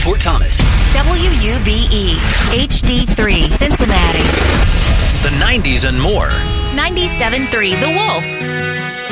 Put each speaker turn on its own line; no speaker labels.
Fort Thomas.
WUBE HD3 Cincinnati.
The 90s and more.
97.3 The Wolf.